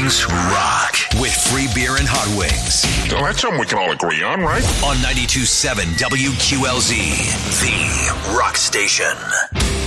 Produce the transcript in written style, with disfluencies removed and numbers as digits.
Wings rock with free beer and hot wings. Well, that's something we can all agree on, right? On 92.7 WQLZ, the rock station.